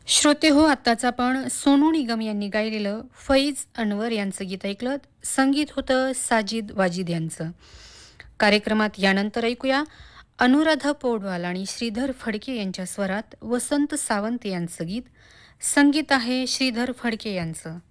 श्रोते हो, आत्ताच आपण सोनू निगम यांनी गायलेलं फैज अनवर यांचं गीत ऐकलं. संगीत होतं साजिद वाजिद यांचं. कार्यक्रमात यानंतर ऐकूया अनुराधा पौडवाल आणि श्रीधर फडके यांच्या स्वरात वसंत सावंत यांचं गीत. संगीत आहे श्रीधर फडके यांचं.